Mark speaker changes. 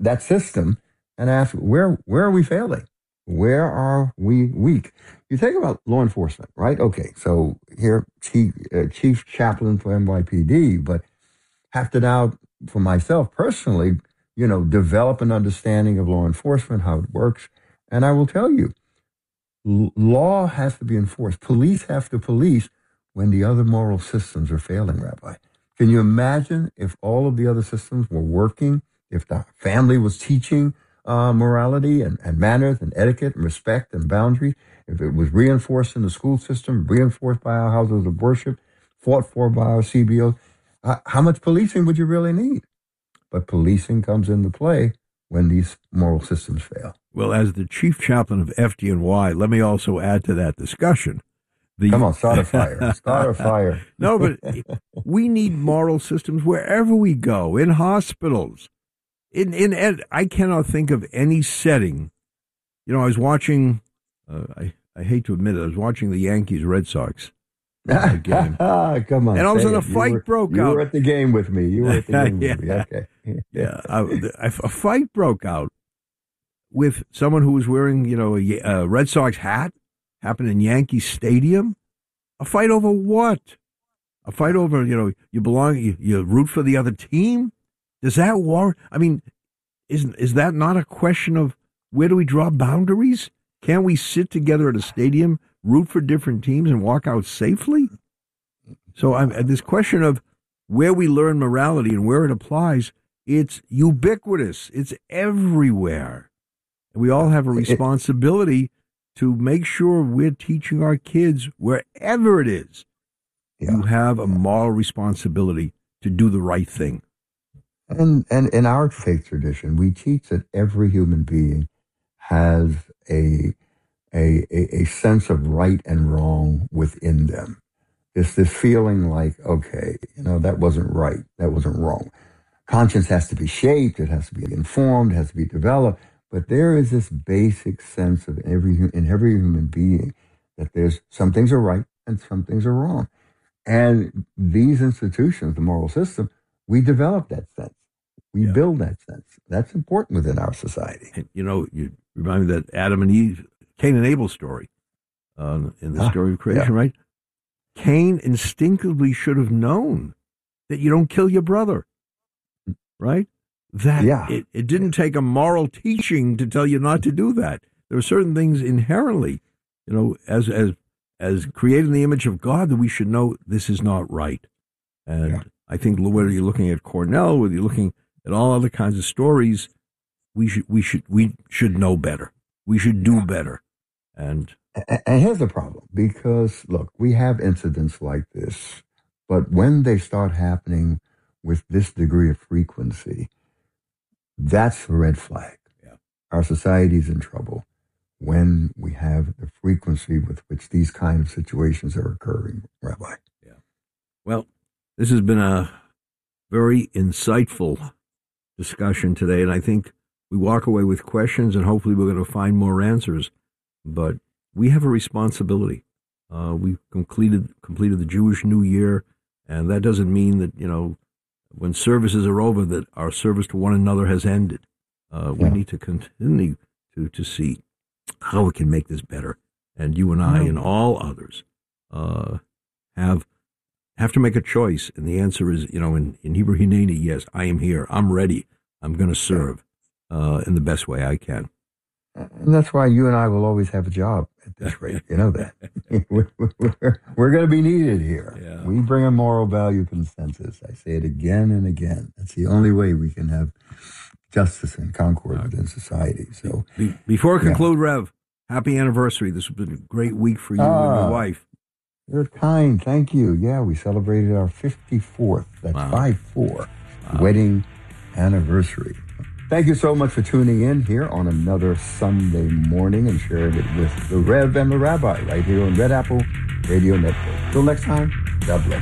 Speaker 1: that system and ask, where are we failing? Where are we weak? You think about law enforcement, right? Okay, so here, chief chaplain for NYPD, but have to now, for myself personally, develop an understanding of law enforcement, how it works. And I will tell you, law has to be enforced. Police have to police when the other moral systems are failing, Rabbi. Can you imagine if all of the other systems were working, if the family was teaching morality and manners and etiquette and respect and boundaries, if it was reinforced in the school system, reinforced by our houses of worship, fought for by our CBOs, how much policing would you really need? But policing comes into play when these moral systems fail.
Speaker 2: Well, as the chief chaplain of FDNY, let me also add to that discussion.
Speaker 1: Come on, start a fire. Start a fire.
Speaker 2: No, but we need moral systems wherever we go, in hospitals. I cannot think of any setting. I was watching, I hate to admit it, I was watching the Yankees-Red Sox game.
Speaker 1: Come on.
Speaker 2: And all of a sudden a fight broke out.
Speaker 1: You were at the game with me. You were at the game with me. Okay.
Speaker 2: A fight broke out with someone who was wearing, a Red Sox hat, happened in Yankee Stadium. A fight over what? A fight over, you belong, you root for the other team? Does that warrant? I mean, is that not a question of where do we draw boundaries? Can't we sit together at a stadium, root for different teams, and walk out safely? So this question of where we learn morality and where it applies, it's ubiquitous. It's everywhere. And we all have a responsibility to make sure we're teaching our kids, wherever it is, you have a moral responsibility to do the right thing.
Speaker 1: And in our faith tradition, we teach that every human being has a sense of right and wrong within them. It's this feeling like, okay, that wasn't right, that wasn't wrong. Conscience has to be shaped, it has to be informed, it has to be developed. But there is this basic sense of in every human being that there's some things are right and some things are wrong. And these institutions, the moral system, we develop that sense. We build that sense. That's important within our society.
Speaker 2: And, you remind me that Adam and Eve, Cain and Abel story, in the story of creation, right? Cain instinctively should have known that you don't kill your brother, right? It didn't take a moral teaching to tell you not to do that. There are certain things inherently, as created in the image of God, that we should know this is not right. And I think whether you're looking at Cornell, whether you're looking at all other kinds of stories, we should know better. We should do better. And
Speaker 1: here's the problem, because look, we have incidents like this, but when they start happening with this degree of frequency, that's a red flag.
Speaker 2: Yeah.
Speaker 1: Our society's in trouble when we have the frequency with which these kind of situations are occurring, Rabbi.
Speaker 2: Yeah. Well, this has been a very insightful discussion today, and I think we walk away with questions, and hopefully we're going to find more answers. But we have a responsibility. We've completed the Jewish New Year, and that doesn't mean that, when services are over, that our service to one another has ended. We need to continue to see how we can make this better. And you and I and all others have to make a choice. And the answer is, in Hebrew Hineni, yes, I am here. I'm ready. I'm going to serve in the best way I can.
Speaker 1: And that's why you and I will always have a job at this rate. You know that. We're going to be needed here.
Speaker 2: Yeah.
Speaker 1: We bring a moral value consensus. I say it again and again. That's the only way we can have justice and concord within society. So,
Speaker 2: before I conclude, Rev, happy anniversary. This has been a great week for you and your wife.
Speaker 1: You're kind. Thank you. Yeah, we celebrated our 54th, that's 5-4, wedding anniversary. Thank you so much for tuning in here on another Sunday morning and sharing it with the Rev and the Rabbi right here on Red Apple Radio Network. Till next time, God bless.